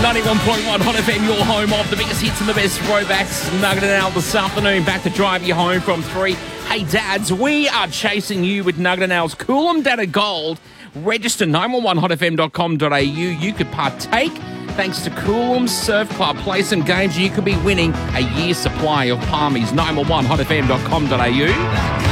91.1 Hot FM, your home of the biggest hits and the best throwbacks. Nugget it out this afternoon, back to drive you home from 3. Hey, dads, we are chasing you with Nugget and Al's Coolum Data Gold. Register 911hotfm.com.au. You could partake thanks to Coolum Surf Club. Play some games and you could be winning a year's supply of Palmies. 911hotfm.com.au.